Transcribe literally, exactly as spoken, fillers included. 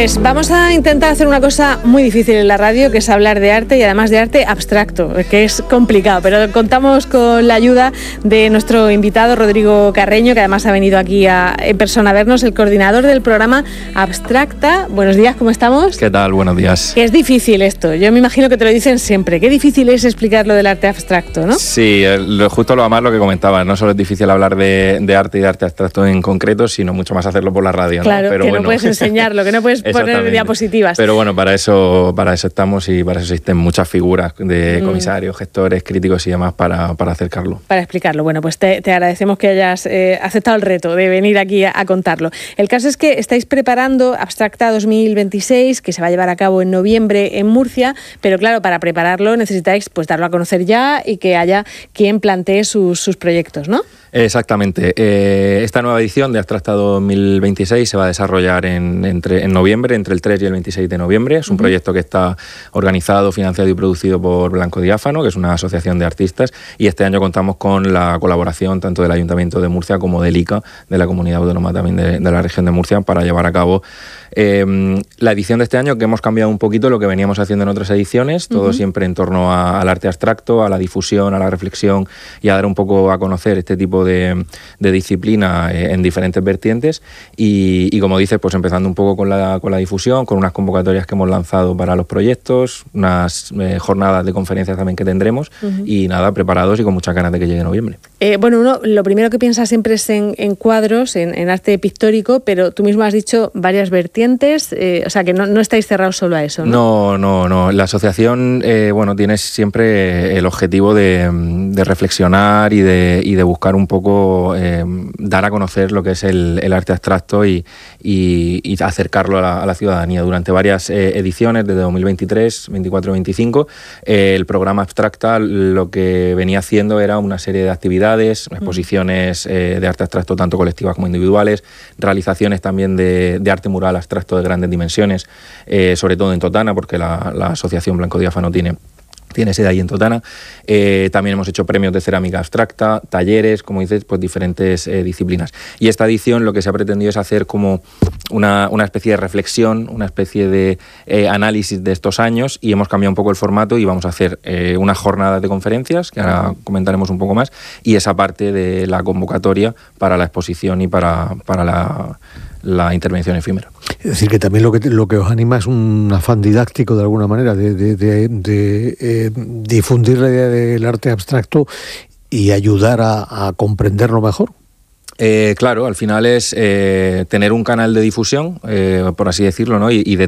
Pues vamos a intentar hacer una cosa muy difícil en la radio, que es hablar de arte y además de arte abstracto, que es complicado, pero contamos con la ayuda de nuestro invitado Rodrigo Carreño, que además ha venido aquí a, en persona a vernos, el coordinador del programa Abstracta. Buenos días, ¿cómo estamos? ¿Qué tal? Buenos días. Que es difícil esto, yo me imagino que te lo dicen siempre, qué difícil es explicar lo del arte abstracto, ¿no? Sí, lo, justo lo más lo que comentaba, no solo es difícil hablar de, de arte y de arte abstracto en concreto, sino mucho más hacerlo por la radio, ¿no? Claro, Pero que bueno. no puedes enseñarlo, que no puedes poner diapositivas. Pero bueno, para eso, para eso estamos y para eso existen muchas figuras de comisarios, mm. gestores, críticos y demás para, para acercarlo. Para explicarlo. Bueno, pues te, te agradecemos que hayas eh, aceptado el reto de venir aquí a, a contarlo. El caso es que estáis preparando Abstracta dos mil veintiséis, que se va a llevar a cabo en noviembre en Murcia, pero claro, para prepararlo necesitáis pues darlo a conocer ya y que haya quien plantee sus, sus proyectos, ¿no? Exactamente. Eh, esta nueva edición de Abstracta dos mil veintiséis se va a desarrollar en, entre, en noviembre, entre el tres y el veintiséis de noviembre. Es un uh-huh. proyecto que está organizado, financiado y producido por Blanco Diáfano, que es una asociación de artistas, y este año contamos con la colaboración tanto del Ayuntamiento de Murcia como del I C A, de la Comunidad Autónoma también de, de la región de Murcia, para llevar a cabo eh, la edición de este año, que hemos cambiado un poquito lo que veníamos haciendo en otras ediciones, todo uh-huh. siempre en torno a, al arte abstracto, a la difusión, a la reflexión y a dar un poco a conocer este tipo de, de disciplina en diferentes vertientes y, y como dices, pues empezando un poco con la, con la difusión, con unas convocatorias que hemos lanzado para los proyectos, unas eh, jornadas de conferencias también que tendremos uh-huh. y nada, preparados y con muchas ganas de que llegue noviembre. Eh, bueno, uno lo primero que piensa siempre es en, en cuadros, en, en arte pictórico, pero tú mismo has dicho varias vertientes, eh, o sea que no, no estáis cerrados solo a eso, ¿no? No, no, no. La asociación, eh, bueno, tiene siempre el objetivo de, de reflexionar y de, y de buscar un poco eh, dar a conocer lo que es el, el arte abstracto y, y, y acercarlo a la, a la ciudadanía. Durante varias eh, ediciones, desde dos mil veintitrés, veinticuatro y veinticinco, eh, el programa Abstracta lo que venía haciendo era una serie de actividades, exposiciones eh, de arte abstracto tanto colectivas como individuales, realizaciones también de, de arte mural abstracto de grandes dimensiones, eh, sobre todo en Totana, porque la, la asociación Blanco Diáfano tiene tiene sede ahí en Totana. Eh, también hemos hecho premios de cerámica abstracta, talleres, como dices, pues diferentes eh, disciplinas. Y esta edición lo que se ha pretendido es hacer como una, una especie de reflexión, una especie de eh, análisis de estos años, y hemos cambiado un poco el formato y vamos a hacer eh, unas jornadas de conferencias, que ahora comentaremos un poco más, y esa parte de la convocatoria para la exposición y para, para la, la intervención efímera. Es decir, que también lo que, lo que os anima es un afán didáctico de alguna manera, de, de, de, de eh, difundir la idea del arte abstracto y ayudar a, a comprenderlo mejor. Eh, claro, al final es eh, tener un canal de difusión, eh, por así decirlo, ¿no? y, y de